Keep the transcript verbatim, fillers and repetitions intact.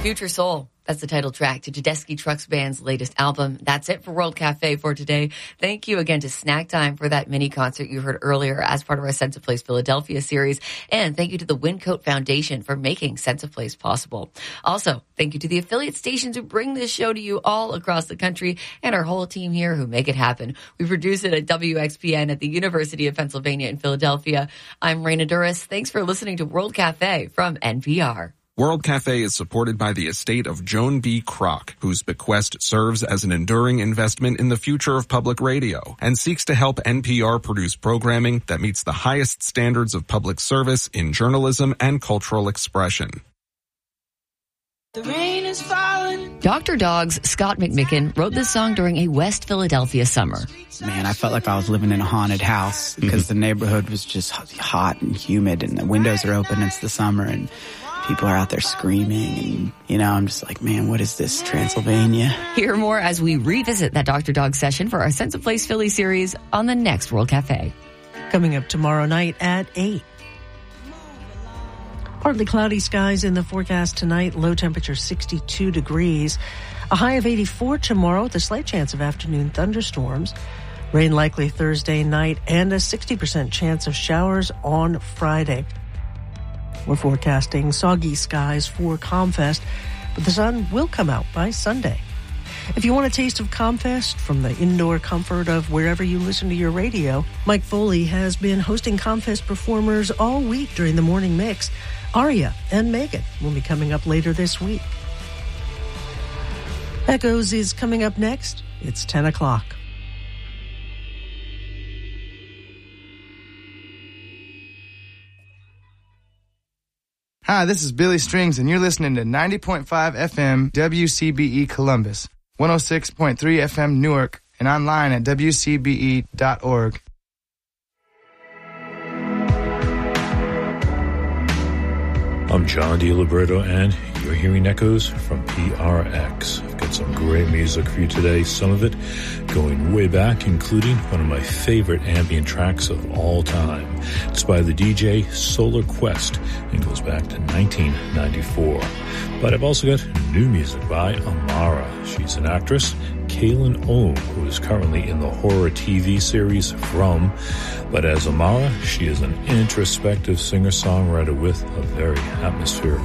Future Soul. That's the title track to Tedeschi Trucks Band's latest album. That's it for World Cafe for today. Thank you again to Snack Time for that mini concert you heard earlier as part of our Sense of Place Philadelphia series. And thank you to the Wincoat Foundation for making Sense of Place possible. Also, thank you to the affiliate stations who bring this show to you all across the country and our whole team here who make it happen. We produce it at W X P N at the University of Pennsylvania in Philadelphia. I'm Raina Duras. Thanks for listening to World Cafe from N P R. World Cafe is supported by the estate of Joan B. Kroc, whose bequest serves as an enduring investment in the future of public radio and seeks to help N P R produce programming that meets the highest standards of public service in journalism and cultural expression. The rain is falling. Doctor Dog's Scott McMicken wrote this song during a West Philadelphia summer. Man, I felt like I was living in a haunted house because mm-hmm. the neighborhood was just hot and humid and the windows are open. It's the summer and people are out there screaming and, you know, I'm just like, man, what is this, Transylvania? Hear more as we revisit that Doctor Dog session for our Sense of Place Philly series on the next World Cafe. Coming up tomorrow night at eight. Partly cloudy skies in the forecast tonight, low temperature sixty-two degrees. A high of eighty-four tomorrow with a slight chance of afternoon thunderstorms. Rain likely Thursday night and a sixty percent chance of showers on Friday. We're forecasting soggy skies for ComFest, but the sun will come out by Sunday. If you want a taste of ComFest from the indoor comfort of wherever you listen to your radio, Mike Foley has been hosting ComFest performers all week during the morning mix. Aria and Megan will be coming up later this week. Echoes is coming up next. It's ten o'clock. Hi, this is Billy Strings, and you're listening to ninety point five F M W C B E Columbus, one oh six point three F M Newark, and online at w c b e dot org. I'm John DiLiberto, and you're hearing Echoes from P R X. I've got some great music for you today, some of it going way back, including one of my favorite ambient tracks of all time. It's by the D J Solar Quest and goes back to nineteen ninety-four. But I've also got new music by Amara. She's an actress, Kaylin Ohm, who is currently in the horror T V series From. But as Amara, she is an introspective singer-songwriter with a very atmospheric